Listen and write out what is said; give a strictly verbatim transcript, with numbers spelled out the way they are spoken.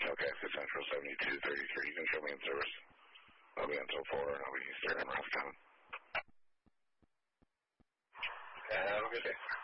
Okay, so Central seventy-two thirty-three. You can show me in service. I'll be until four, and I'll be Eastern and Rough Town. Okay, have a good day.